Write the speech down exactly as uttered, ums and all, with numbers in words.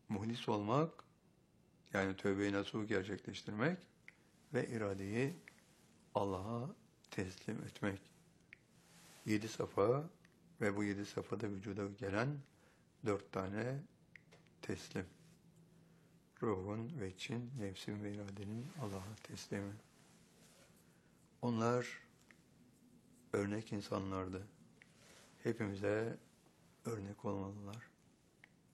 muhlis olmak, yani tövbe-i nasuh gerçekleştirmek ve iradeyi Allah'a teslim etmek. Yedi safa ve bu yedi safhada vücuda gelen dört tane teslim. Ruhun ve için, nefsin ve iradenin Allah'a teslimi. Onlar örnek insanlardı. Hepimize örnek olmalılar.